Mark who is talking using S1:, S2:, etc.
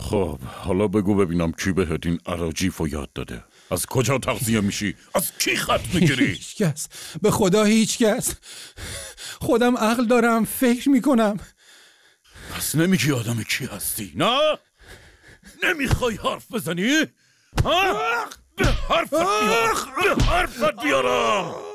S1: خب حالا بگو ببینم کی بهت این اراجیف رو یاد داده؟ از کجا تغذیه میشی؟ از کی خط میگیری؟
S2: هیچکس، به خدا هیچکس. خودم عقل دارم، فکر میکنم.
S1: پس نمیگی آدم کی هستی؟ نه؟ نمیخوای حرف بزنی؟ حرفت بیار! حرفت بیارم!